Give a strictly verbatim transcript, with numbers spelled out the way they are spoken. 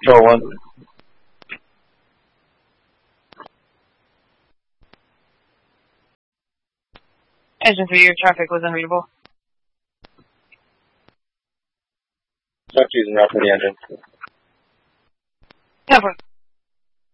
Control one. Engine three, your traffic was unreadable. Stop using route for the engine. Cover.